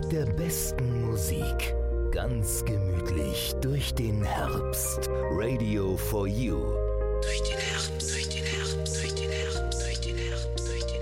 der besten Musik. Ganz gemütlich durch den Herbst. Radio for You.